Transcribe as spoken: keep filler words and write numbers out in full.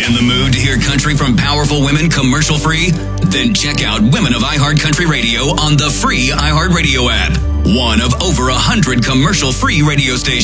In the mood to hear country from powerful women commercial free? Then check out Women of iHeart Country Radio on the free iHeartRadio app. One of over a hundred commercial free radio stations.